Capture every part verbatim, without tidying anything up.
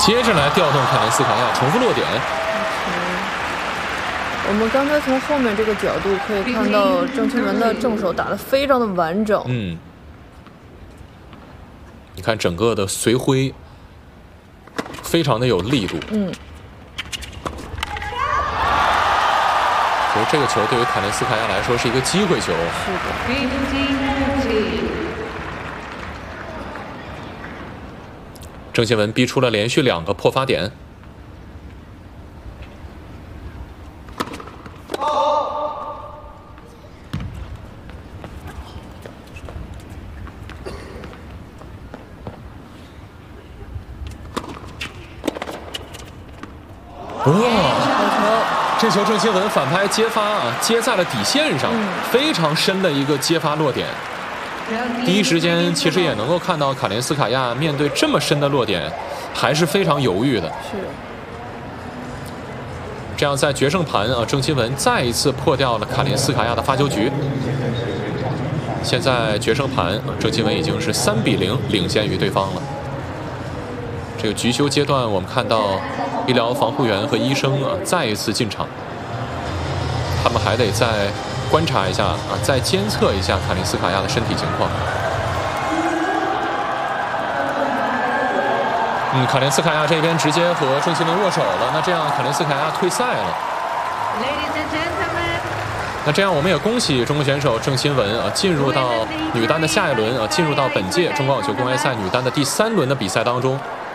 接着来调动卡林斯卡亚，重复落点。 我们刚才从后面这个角度可以看到郑钦文的正手打得非常的完整。 嗯，你看整个的随挥非常的有力度。 嗯。 其实这个球对于卡林斯卡亚来说是一个机会球。 是的。 郑钦文逼出了连续两个破发点。哇、哦！这球郑钦文反拍接发啊，接在了底线上， 嗯、 非常深的一个接发落点。第一时间其实也能够看到卡林斯卡亚面对这么深的落点，还是非常犹豫的。 是。 这样在决胜盘啊，郑钦文再一次破掉了卡林斯卡亚的发球局。现在决胜盘，郑钦文已经是三比零领先于对方了。这个局休阶段，我们看到医疗防护员和医生啊再一次进场，他们还得再观察一下啊，再监测一下卡林斯卡亚的身体情况。嗯，卡林斯卡亚这边直接和郑钦文握手了，那这样卡林斯卡亚退赛了。那这样我们也恭喜中国选手郑钦文啊，进入到女单的下一轮啊，进入到本届中国网球公开赛女单的第三轮的比赛当中。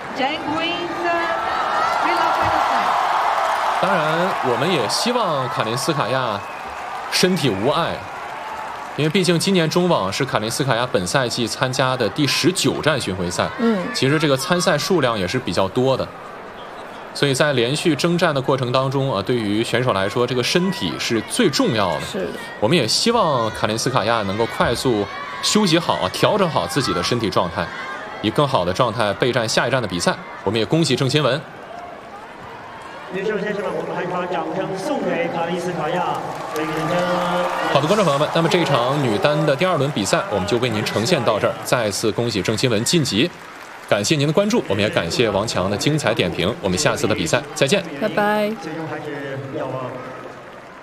当然，我们也希望卡林斯卡亚身体无碍，因为毕竟今年中网是卡林斯卡亚本赛季参加的第十九站巡回赛， 嗯， 其实这个参赛数量也是比较多的，所以在连续征战的过程当中啊，对于选手来说，这个身体是最重要的。 是， 我们也希望卡林斯卡亚能够快速休息好啊，调整好自己的身体状态，以更好的状态备战下一站的比赛。我们也恭喜郑钦文。 女士们、先生们，我们还把掌声送给卡林斯卡亚。 好的，观众朋友们，那么这一场女单的第二轮比赛，我们就为您呈现到这儿。再次恭喜郑钦文晋级，感谢您的关注，我们也感谢王强的精彩点评。我们下次的比赛再见， 拜拜。 最终还是要